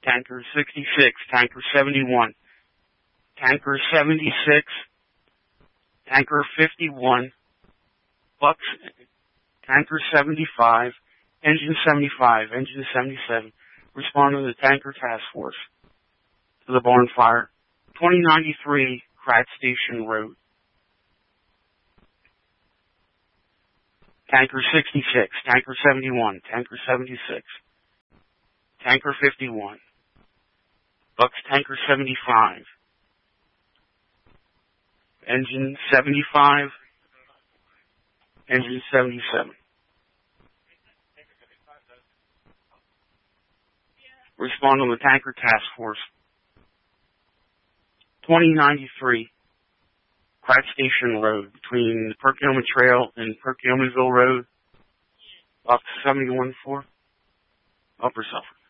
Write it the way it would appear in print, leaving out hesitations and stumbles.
Tanker 66, Tanker 71, Tanker 76, Tanker 51, Bucks, Tanker 75, Engine 75, Engine 77, respond to the Tanker Task Force to the barn fire, 2093 Pratt Station Road. Tanker 66, Tanker 71, Tanker 76, Tanker 51, Bucks Tanker 75, Engine 75, Engine 77. Respond on the Tanker Task Force. 2093 Pratt Station Road between Perkiomen Trail and Perkiomenville Road. Bucks 71-4. Upper Suffolk.